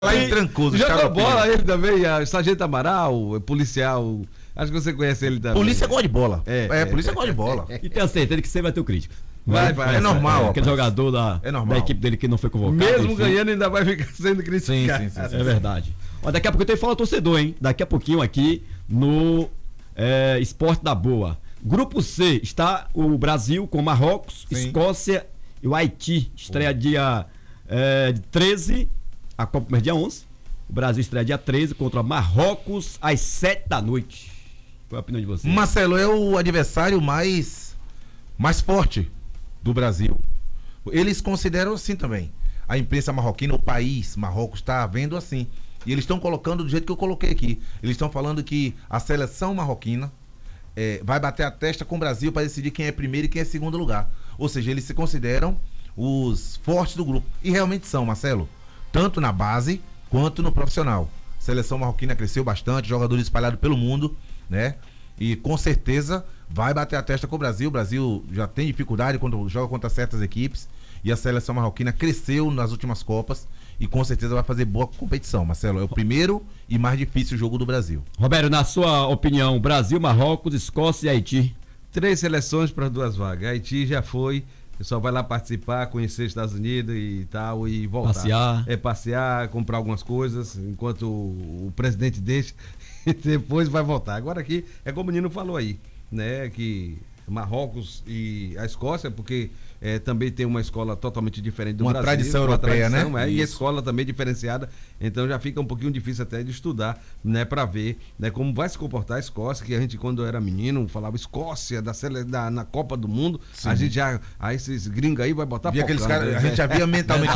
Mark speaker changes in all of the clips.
Speaker 1: Lá em Trancoso.
Speaker 2: Jogou bola ele também, Sargento Amaral, policial. Acho que você conhece ele também.
Speaker 1: Polícia gosta de bola. Polícia gosta de bola.
Speaker 3: E tenho certeza que sempre vai ter o crítico.
Speaker 2: Vai.
Speaker 1: É normal.
Speaker 3: Aquele jogador da equipe dele que não foi convocado.
Speaker 2: Mesmo ganhando, ainda vai ficar sendo criticado.
Speaker 1: Sim.
Speaker 3: É verdade. Ó, daqui a pouco eu tenho que falar ao torcedor, hein? Daqui a pouquinho aqui no Esporte da Boa. Grupo C está o Brasil com Marrocos, Escócia e o Haiti. Estreia dia 13. A Copa começa dia 11. O Brasil estreia dia 13 contra Marrocos às 7 da noite. Qual é a opinião de você?
Speaker 1: Marcelo, é o adversário mais forte do Brasil. Eles consideram assim também. A imprensa marroquina, o país Marrocos está vendo assim. E eles estão colocando do jeito que eu coloquei aqui. Eles estão falando que a seleção marroquina vai bater a testa com o Brasil para decidir quem é primeiro e quem é segundo lugar. Ou seja, eles se consideram os fortes do grupo. E realmente são, Marcelo. Tanto na base quanto no profissional. A seleção marroquina cresceu bastante, jogadores espalhados pelo mundo, né? E com certeza vai bater a testa com o Brasil. O Brasil já tem dificuldade quando joga contra certas equipes. E a seleção marroquina cresceu nas últimas Copas e com certeza vai fazer boa competição, Marcelo. É o primeiro e mais difícil jogo do Brasil.
Speaker 3: Roberto, na sua opinião, Brasil, Marrocos, Escócia e Haiti?
Speaker 2: 3 seleções para 2 vagas. Haiti já foi. O pessoal vai lá participar, conhecer os Estados Unidos e tal, e voltar.
Speaker 3: Passear.
Speaker 2: Passear, comprar algumas coisas, enquanto o presidente deixa, e depois vai voltar. Agora aqui, é como o menino falou aí, né, que Marrocos e a Escócia, porque também tem uma escola totalmente diferente do Brasil.
Speaker 1: Tradição europeia, né?
Speaker 2: E a escola também diferenciada, então já fica um pouquinho difícil até de estudar, né, para ver, né, como vai se comportar a Escócia, que a gente quando era menino falava Escócia na Copa do Mundo. Sim. A gente já, esses gringos aí vai botar
Speaker 1: via aqueles caras, a gente já via mentalmente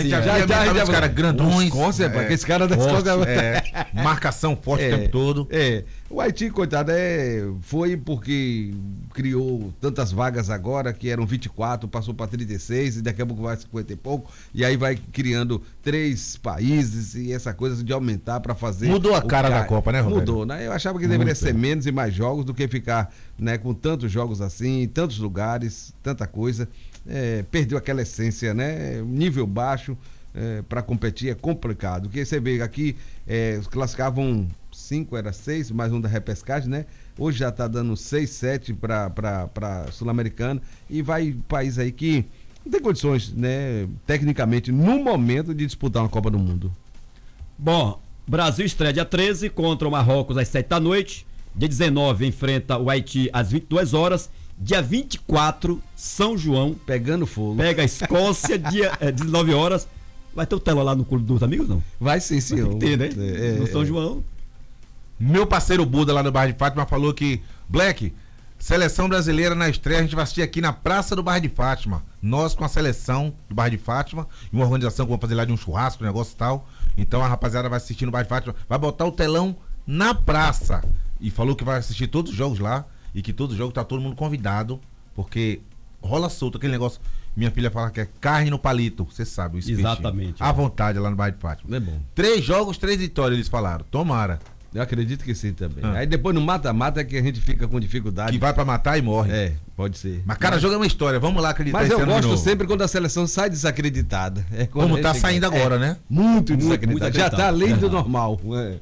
Speaker 3: os
Speaker 1: caras grandões.
Speaker 2: Escócia, aqueles caras da Escócia.
Speaker 1: Marcação forte o tempo todo.
Speaker 2: O Haiti, coitado, foi porque criou tantas vagas agora, que eram 24, passou para 36 e daqui a pouco vai 50 e pouco, e aí vai criando 3 países e essa coisa de aumentar para fazer.
Speaker 1: Mudou a cara da Copa, né, Roberto?
Speaker 2: Mudou, né? Eu achava que deveria ser menos e mais jogos do que ficar, né, com tantos jogos assim, tantos lugares, tanta coisa. Perdeu aquela essência, né? Nível baixo, para competir é complicado. Porque você vê aqui, classificavam 5, era 6, mais um da repescagem, né? Hoje já tá dando 6, 7 para Sul-Americana e vai país aí que não tem condições, né, tecnicamente, no momento de disputar uma Copa do Mundo.
Speaker 3: Bom, Brasil estreia dia 13 contra o Marrocos às 7 da noite. Dia 19 enfrenta o Haiti às 22 horas. Dia 24, São João.
Speaker 2: Pegando fogo.
Speaker 3: Pega a Escócia, dia 19 horas. Vai ter o tela lá no Clube dos Amigos, não?
Speaker 2: Vai sim, senhor.
Speaker 3: Vai ter, né? No São João.
Speaker 1: Meu parceiro Buda lá no Bairro de Fátima falou que, Black, seleção brasileira na estreia, a gente vai assistir aqui na Praça do Bairro de Fátima. Nós com a seleção do Bairro de Fátima, e uma organização que vamos fazer lá de um churrasco, um negócio e tal. Então a rapaziada vai assistir no Bairro de Fátima, vai botar o telão na praça. E falou que vai assistir todos os jogos lá, e que todos os jogos tá todo mundo convidado, porque rola solto aquele negócio. Minha filha fala que é carne no palito, você sabe, o espetinho.
Speaker 3: Exatamente.
Speaker 1: À vontade lá no Bairro de Fátima.
Speaker 2: É bom.
Speaker 1: 3 jogos, 3 vitórias, eles falaram. Tomara.
Speaker 2: Eu acredito que sim também. Aí depois no mata-mata é que a gente fica com dificuldade.
Speaker 1: Que vai pra matar e morre.
Speaker 2: Pode ser.
Speaker 1: Mas cada jogo é uma história, vamos lá acreditar.
Speaker 2: Mas eu gosto sempre quando a seleção sai desacreditada.
Speaker 1: Como tá saindo agora, né?
Speaker 2: Muito desacreditada. Já tá além do normal.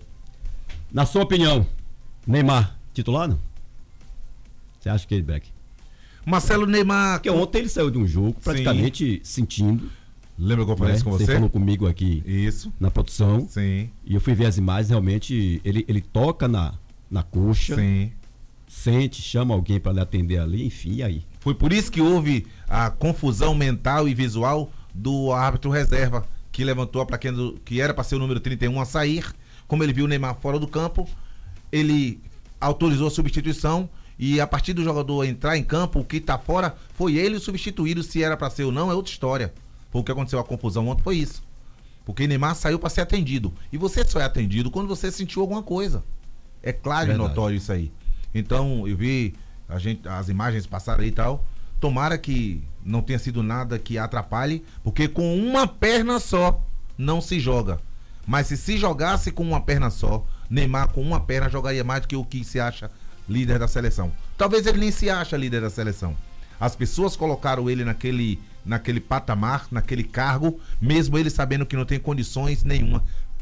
Speaker 3: Na sua opinião, Neymar titular, não? Você acha que ele, Beck?
Speaker 1: Marcelo Neymar...
Speaker 3: Porque ontem ele saiu de um jogo praticamente sentindo.
Speaker 1: Lembra que eu falei isso com você?
Speaker 3: Você falou comigo aqui.
Speaker 1: Isso.
Speaker 3: Na produção.
Speaker 1: Sim.
Speaker 3: E eu fui ver as imagens, realmente ele toca na coxa.
Speaker 1: Sim.
Speaker 3: Sente, chama alguém para lhe atender ali, enfim, e aí?
Speaker 1: Foi por isso que houve a confusão mental e visual do árbitro reserva, que levantou a plaquinha que era para ser o número 31 a sair. Como ele viu o Neymar fora do campo, ele autorizou a substituição e a partir do jogador entrar em campo, o que está fora foi ele o substituído. Se era para ser ou não é outra história. Foi o que aconteceu, a confusão ontem foi isso. Porque Neymar saiu para ser atendido. E você só é atendido quando você sentiu alguma coisa. É claro e notório isso aí. Então, eu vi as imagens passaram aí e tal. Tomara que não tenha sido nada que atrapalhe, porque com uma perna só não se joga. Mas se jogasse com uma perna só, Neymar com uma perna jogaria mais do que o que se acha líder da seleção. Talvez ele nem se acha líder da seleção. As pessoas colocaram ele naquele patamar, naquele cargo, mesmo ele sabendo que não tem condições nenhuma